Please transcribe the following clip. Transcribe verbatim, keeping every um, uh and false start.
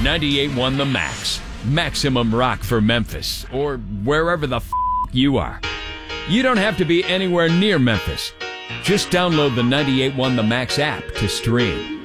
ninety-eight point one The Max. Maximum rock for Memphis, or wherever the f*** you are. You don't have to be anywhere near Memphis. Just download the ninety-eight point one The Max app to stream.